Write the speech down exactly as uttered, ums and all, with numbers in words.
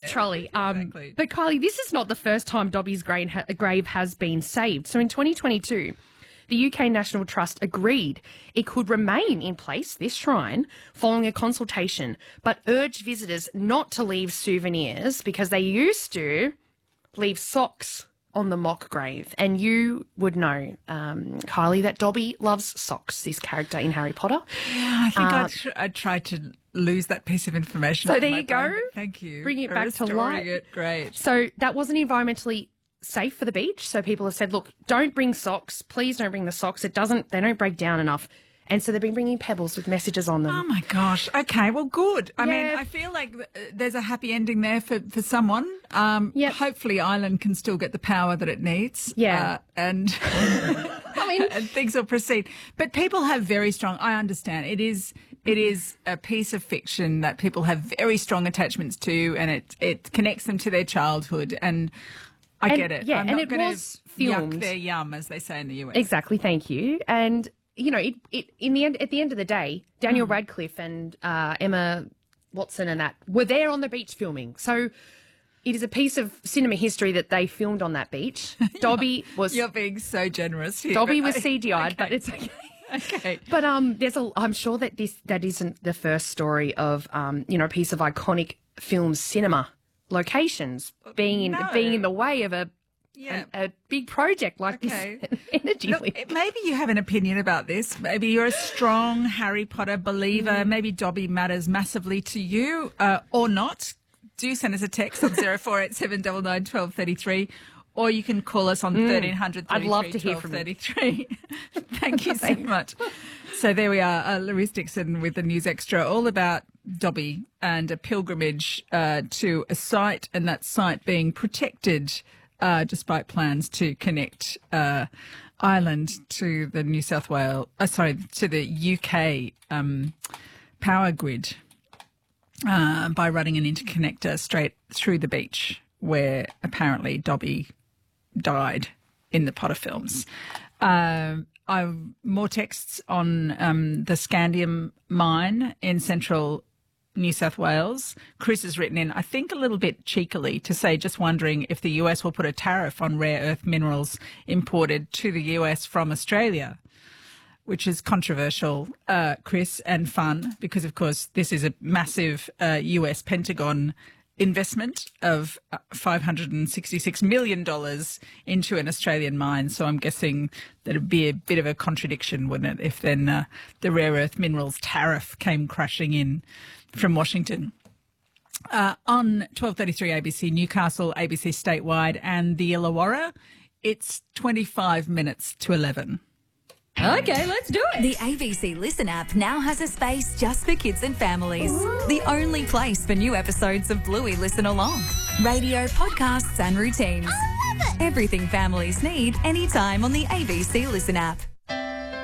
trolley. Um, exactly. But Kylie, this is not the first time Dobby's grave, ha- grave has been saved. So in twenty twenty-two, the U K National Trust agreed it could remain in place, this shrine, following a consultation, but urged visitors not to leave souvenirs because they used to leave socks on the mock grave. And you would know, um, Kylie, that Dobby loves socks, this character in Harry Potter. Yeah, I think Uh, I, tr- I tried to lose that piece of information. So from there my you go. brain. Thank you. Bring it for back to restoring light. It. Great. So that wasn't environmentally safe for the beach. So people have said, look, don't bring socks. Please don't bring the socks. It doesn't, they don't break down enough. And so they've been bringing pebbles with messages on them. Oh, my gosh. Okay, well, good. I mean, Yeah. I feel like th- there's a happy ending there for, for someone. Um, Yep. Hopefully Ireland can still get the power that it needs. Yeah. Uh, and, I mean, and things will proceed. But people have very strong, I understand, it is it is a piece of fiction that people have very strong attachments to, and it, it connects them to their childhood. And I And- get it. yeah, I'm and not it gonna was filmed. yuck their yum, as they say in the U S. exactly. Thank you. And, you know, it, it, in the end, at the end of the day, Daniel Radcliffe and uh, Emma Watson and that were there on the beach filming. So it is a piece of cinema history that they filmed on that beach. Dobby was You're being so generous here. Dobby but- was C G I'd, Okay. but it's okay. Okay. But um, there's a. I'm sure that this that isn't the first story of um, you know, a piece of iconic film cinema locations being in No. being in the way of a Yeah. a, a big project like Okay. this energy. Look, Link. maybe you have an opinion about this. Maybe you're a strong Harry Potter believer. Mm. Maybe Dobby matters massively to you, uh, or not. Do send us a text on zero four eight seven nine nine one two three three, or you can call us on thirteen hundred. Mm. I'd love to hear from you. thirty-three. Thank you so much. So there we are, uh, Larissa Dixon with the News Extra, all about Dobby and a pilgrimage uh, to a site, and that site being protected uh, despite plans to connect uh, Ireland to the New South Wales, uh, sorry, to the U K um, power grid uh, by running an interconnector straight through the beach where apparently Dobby died in the Potter films. Um, I've more texts on um, the scandium mine in central New South Wales. Chris has written in, I think a little bit cheekily, to say, just wondering if the U S will put a tariff on rare earth minerals imported to the U S from Australia, which is controversial, uh, Chris, and fun, because, of course, this is a massive uh, U S Pentagon investment of five hundred sixty-six million dollars into an Australian mine. So I'm guessing that it'd be a bit of a contradiction, wouldn't it, if then uh, the rare earth minerals tariff came crashing in from Washington. Uh, on twelve thirty-three A B C Newcastle, A B C Statewide and the Illawarra, it's twenty-five minutes to eleven. Okay, let's do it. The A B C Listen app now has a space just for kids and families. The only place for new episodes of Bluey Listen Along. Radio, podcasts and routines. Everything families need anytime on the A B C Listen app.